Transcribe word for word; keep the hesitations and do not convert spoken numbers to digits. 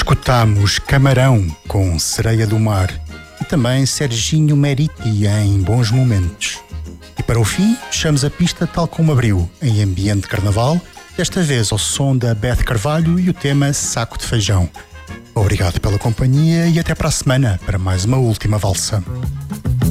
Escutamos Camarão com Sereia do Mar e também Serginho Meriti em Bons Momentos. E para o fim, fechamos a pista tal como abriu, em ambiente de carnaval, desta vez ao som da Beth Carvalho e o tema Saco de Feijão. Obrigado pela companhia e até para a semana para mais uma última valsa.